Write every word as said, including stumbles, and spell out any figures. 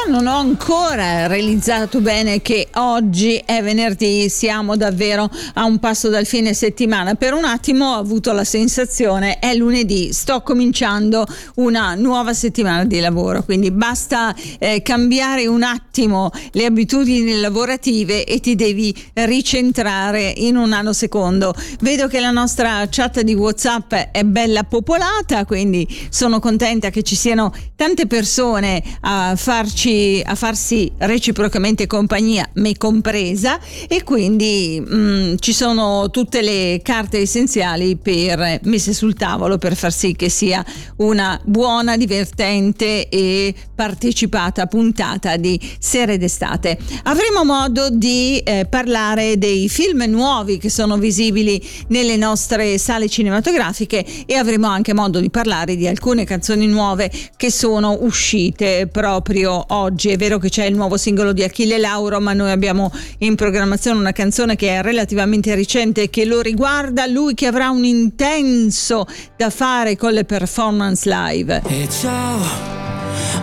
non ho ancora realizzato bene che oggi è venerdì, siamo davvero a un passo dal fine settimana. Per un attimo ho avuto la sensazione è lunedì, sto cominciando una nuova settimana di lavoro, quindi basta eh, cambiare un attimo le abitudini lavorative e ti devi ricentrare in un nanosecondo. Vedo che la nostra chat di WhatsApp è bella popolata, quindi sono contenta che ci siano tante persone a farci a farsi reciprocamente compagnia, me compresa, e quindi mh, ci sono tutte le carte essenziali per messe sul tavolo per far sì che sia una buona, divertente e partecipata puntata di Serie d'estate. Avremo modo di eh, parlare dei film nuovi che sono visibili nelle nostre sale cinematografiche e avremo anche modo di parlare di alcune canzoni nuove che sono uscite proprio oggi. È vero che c'è il nuovo singolo di Achille Lauro, ma noi abbiamo in programmazione una canzone che è relativamente recente e che lo riguarda, lui che avrà un intenso da fare con le performance live. E ciao,